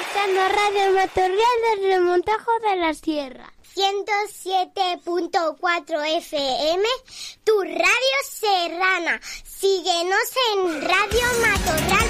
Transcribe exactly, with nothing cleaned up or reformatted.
escuchando Radio Matorral del Remontajo de la Sierra. ciento siete punto cuatro F M, tu radio serrana. Síguenos en Radio Matorral.